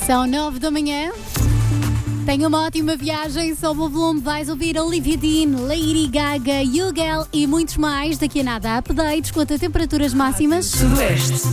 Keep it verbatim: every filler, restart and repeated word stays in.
São nove da manhã. Tenha uma ótima viagem, sob o volume vais ouvir Olivia Dean, Lady Gaga, Yugel e muitos mais. Daqui a nada, updates quanto a temperaturas máximas. Sudoeste.